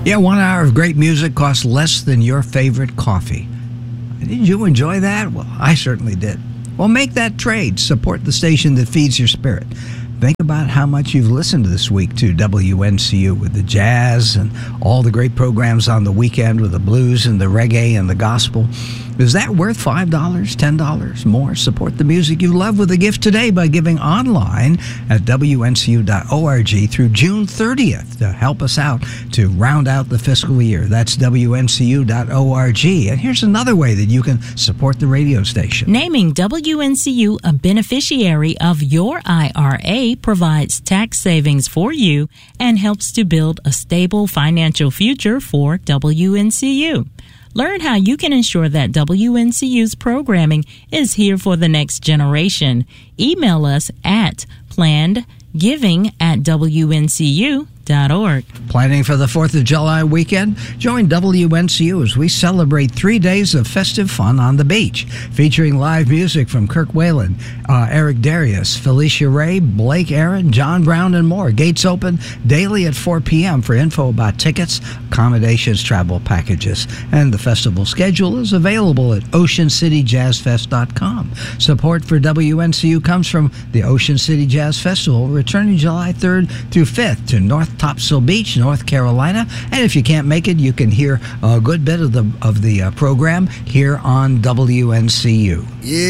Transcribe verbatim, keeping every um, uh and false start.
Yeah, one hour of great music costs less than your favorite coffee. Did you enjoy that? Well, I certainly did. Well, make that trade. Support the station that feeds your spirit. Think about how much you've listened this week to W N C U with the jazz and all the great programs on the weekend with the blues and the reggae and the gospel. Is that worth five dollars, ten dollars more? Support the music you love with a gift today by giving online at W N C U dot org through June thirtieth to help us out to round out the fiscal year. That's W N C U dot org. And here's another way that you can support the radio station. Naming W N C U a beneficiary of your I R A provides tax savings for you and helps to build a stable financial future for W N C U. Learn how you can ensure that W N C U's programming is here for the next generation. Email us at plannedgiving at W N C U dot org. Planning for the fourth of July weekend? Join W N C U as we celebrate three days of festive fun on the beach, featuring live music from Kirk Whalen, uh, Eric Darius, Felicia Ray, Blake Aaron, John Brown, and more. Gates open daily at four p.m. For info about tickets, accommodations, travel packages, and the festival schedule is available at ocean city jazz fest dot com. Support for W N C U comes from the Ocean City Jazz Festival, returning July third through fifth to North Topsail Beach, North Carolina. And if you can't make it, you can hear a good bit of the of the uh, program here on W N C U. Yeah.